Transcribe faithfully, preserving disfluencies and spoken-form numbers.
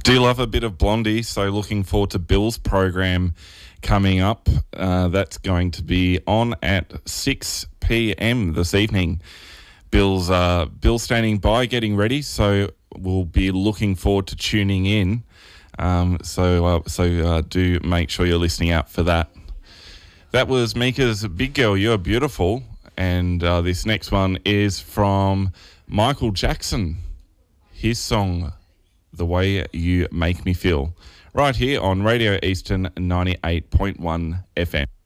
Do love a bit of Blondie, so looking forward to Bill's program coming up. Uh, that's going to be on at six p.m. this evening. Bill's uh, Bill's standing by, getting ready, so we'll be looking forward to tuning in. Um, so uh, so uh, do make sure you're listening out for that. That was Mika's Big Girl, You're Beautiful. And uh, this next one is from Michael Jackson. His song, The Way You Make Me Feel. Right here on Radio Eastern ninety-eight point one F M.